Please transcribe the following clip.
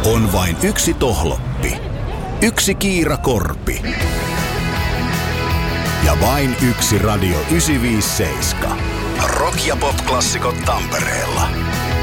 On vain yksi tohloppi, yksi Kiira Korpi ja vain yksi Radio 957. Rock- ja pop-klassikot Tampereella.